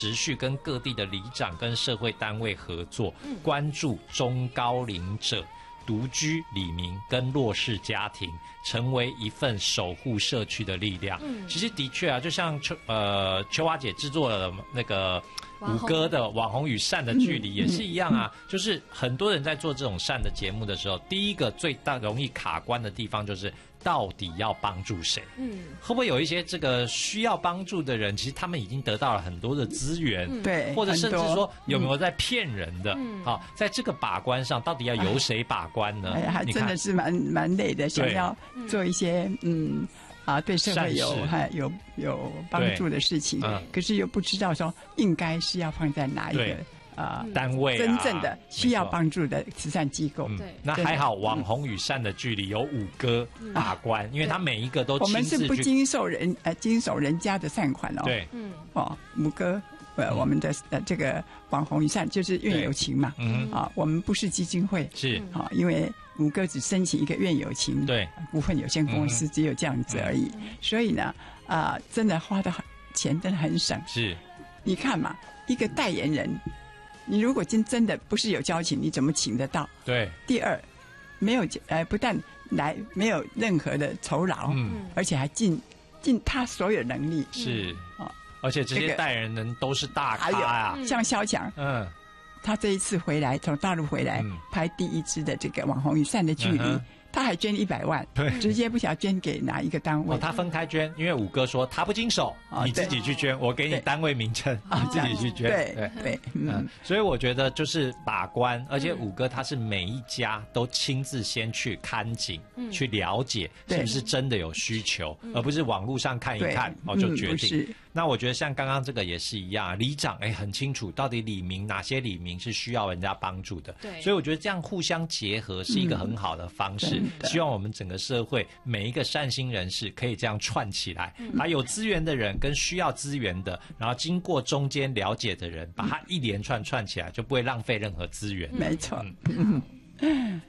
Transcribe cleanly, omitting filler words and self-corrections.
持续跟各地的里长跟社会单位合作，关注中高龄者、独居里民跟弱势家庭，成为一份守护社区的力量。其实的确啊，就像秋花姐制作的那个五哥的网红与善的距离也是一样啊，就是很多人在做这种善的节目的时候，第一个最大容易卡关的地方就是到底要帮助谁？会不会有一些这个需要帮助的人，其实他们已经得到了很多的资源， 对， 或者甚至说有没有在骗人的？好，在这个把关上，到底要由谁把关呢？ 还真的是蛮累的，想要做一些对社会有帮助的事情，可是又不知道说应该是要放在哪一个单位真正的需要帮助的慈善机构。 那还好，网红与善的距离有五哥把关，因为他每一个都亲自去。 我们是不经手人家的善款哦。 对， 五哥。我们的这个网红与善就是愿有情嘛，我们不是基金会， 是因为五哥只申请一个愿有情股份有限公司，只有这样子而已，所以呢，真的花的钱真的很省。 是， 你看嘛，一个代言人，你如果真的不是有交情，你怎么请得到？ 对。 第二，没有不但来没有任何的酬劳，而且还尽他所有能力。 是而且这些代言人都是大咖啊， 像萧蔷，他这一次回来从大陆回来拍第一支的这个网红与善的距离，他还捐100万，直接不晓得捐给哪一个单位。 他分开捐，因为五哥说他不经手，你自己去捐，我给你单位名称，你自己去捐。 对， 所以我觉得就是把关，而且五哥他是每一家都亲自先去看紧，去了解是不是真的有需求，而不是网络上看一看就决定。那我觉得像刚刚这个也是一样，里长很清楚到底里民哪些里民是需要人家帮助的，所以我觉得这样互相结合是一个很好的方式。希望我们整个社会每一个善心人士可以这样串起来，把有资源的人跟需要资源的，然后经过中间了解的人，把它一连串起来，就不会浪费任何资源。 没错。